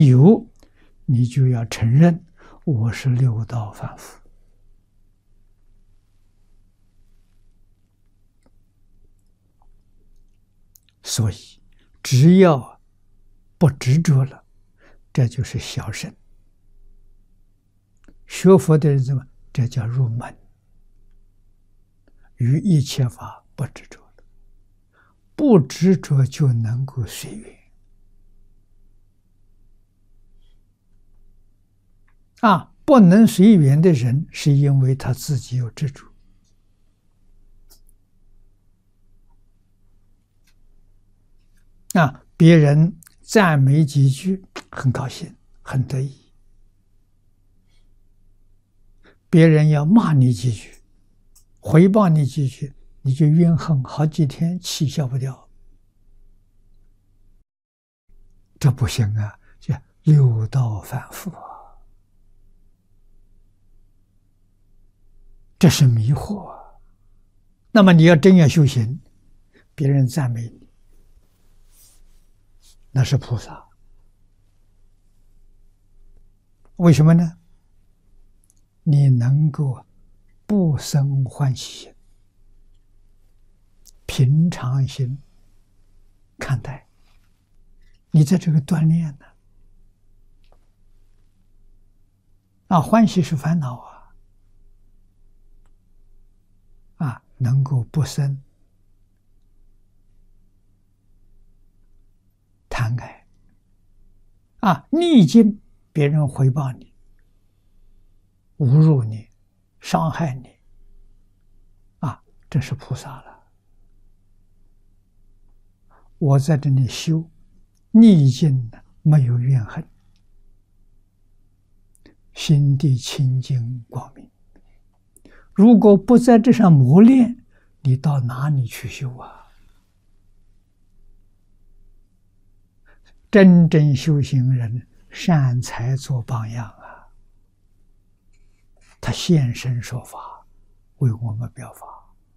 有，你就要承认我是六道凡夫。所以，只要不执着了，这就是小乘。学佛的人怎么？这叫入门，于一切法不执着了，不执着就能够随缘。不能随缘的人，是因为他自己有执着。别人赞美几句，很高兴，很得意；别人要骂你几句，回报你几句，你就怨恨好几天，气消不掉。这不行啊，叫六道反复啊，这是迷惑啊。那么你要真要修行，别人赞美你，那是菩萨。为什么呢？你能够不生欢喜心，平常心看待，你在这个锻炼呢。欢喜是烦恼能够不生贪爱逆境别人回报你，侮辱你，伤害你这是菩萨了。我在这里修逆境没有怨恨，心地清净光明。如果不在这上磨练，你到哪里去修啊？真正修行人善财做榜样啊，他现身说法，为我们表法。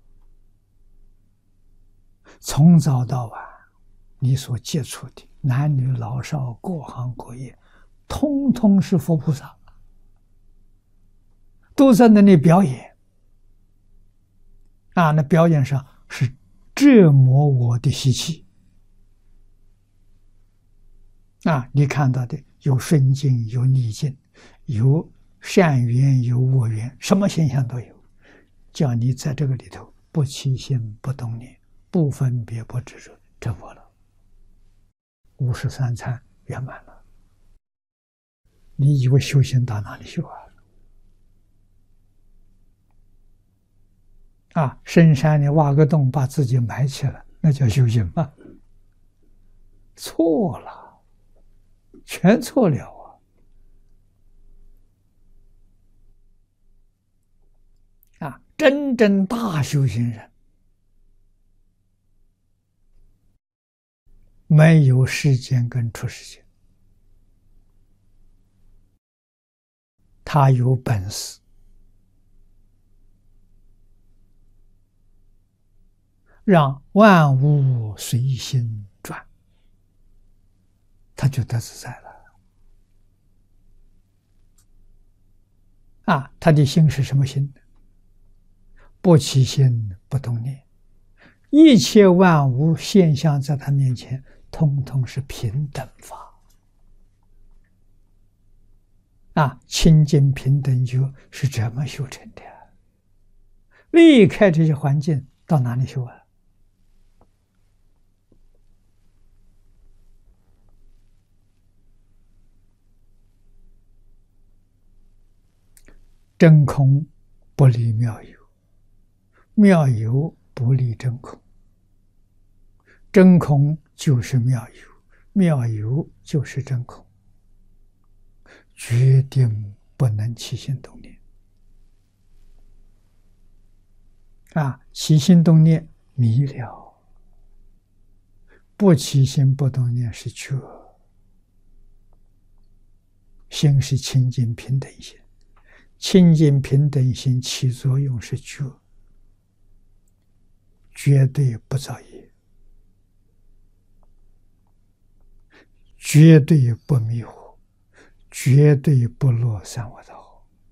从早到晚，你所接触的男女老少各行各业，通通是佛菩萨，都在那里表演那表演上是折磨我的习气你看到的有顺境，有逆境，有善缘，有恶缘，什么现象都有，叫你在这个里头不起心，不动念，不分别，不执着，这佛了，53参圆满了。你以为修行到哪里修深山里挖个洞，把自己埋起来，那叫修行吗？错了，全错了真正大修行人，没有世间跟出世间，他有本事让万物随心转，他就得自在了他的心是什么心？不起心，不动念，一切万物现象在他面前通通是平等法清净平等就是这么修成的。离开这些环境到哪里修真空不离妙有，妙有不离真空，真空就是妙有，妙有就是真空，决定不能起心动念起心动念迷了，不起心不动念是觉，心是清净平等心，清净平等心起作用是觉，绝对不造业，绝对不迷惑绝对不落三恶道。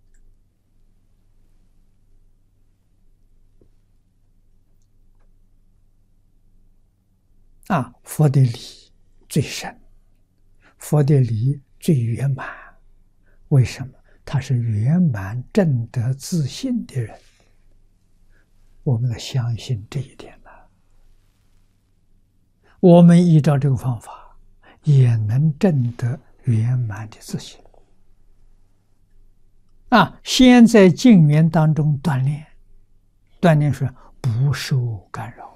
佛的理最深，佛的理最圆满。为什么？他是圆满正德自信的人，我们要相信这一点了。我们依照这个方法，也能证得圆满的自信。先在静缘当中锻炼，锻炼是不受干扰。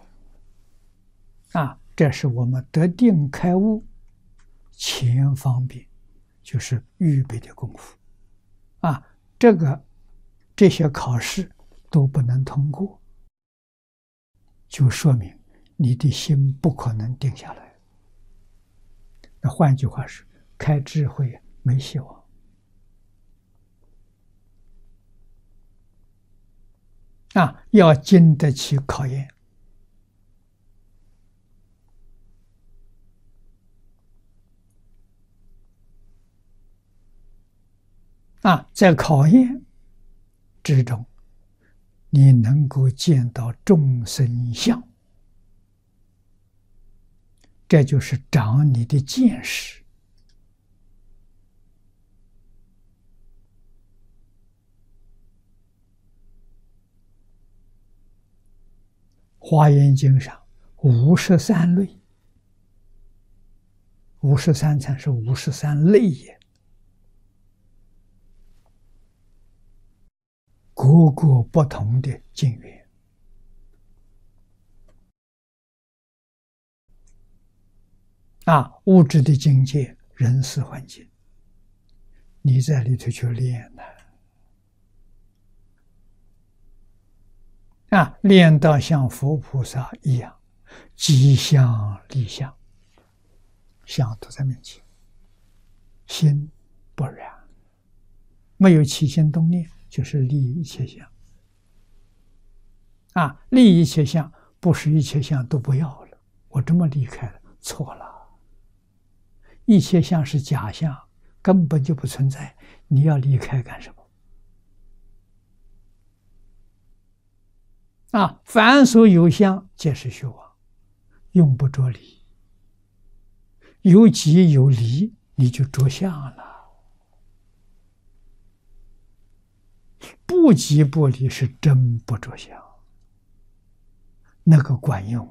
这是我们得定开悟前方便，就是预备的功夫。这些考试都不能通过，就说明你的心不可能定下来。那换句话说，开智慧没希望。要经得起考验。在考验之中，你能够见到众生相，这就是长你的见识。华严经上53类，53才是53类也，各个不同的境缘。物质的境界、人事环境，你在里头去练练到像佛菩萨一样，即相立相，相都在面前，心不染，没有起心动念，就是立一切相。立一切相，不是一切相都不要了，我这么离开了，错了。一切相是假相，根本就不存在，你要离开干什么？凡所有相，皆是虚妄，用不着理。有即有离，你就着相了。不即不离是真不着相，那个管用。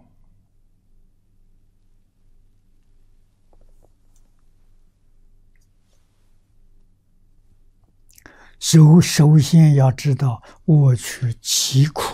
首先要知道我取其苦，